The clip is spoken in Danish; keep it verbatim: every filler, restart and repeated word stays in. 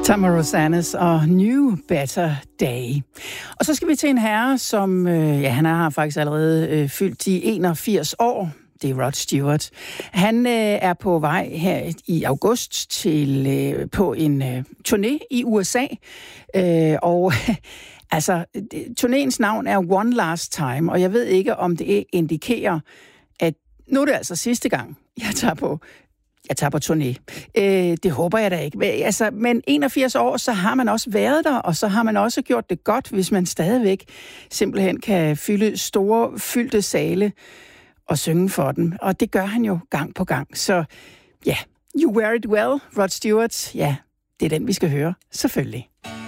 Tamara Rosanes og New Better Day. Og så skal vi til en herre, som øh, ja, han har faktisk allerede øh, fyldt de enogfirs år. Det er Rod Stewart. Han øh, er på vej her i august til øh, på en øh, turné i U S A. Øh, og altså, turnéens navn er One Last Time, og jeg ved ikke, om det indikerer, at nu er det altså sidste gang, jeg tager på Jeg tager på turné. Øh, det håber jeg da ikke. Men, altså, men enogfirs år, så har man også været der, og så har man også gjort det godt, hvis man stadigvæk simpelthen kan fylde store, fyldte sale og synge for dem. Og det gør han jo gang på gang. Så ja, You Wear It Well, Rod Stewart, ja, det er den, vi skal høre. Selvfølgelig.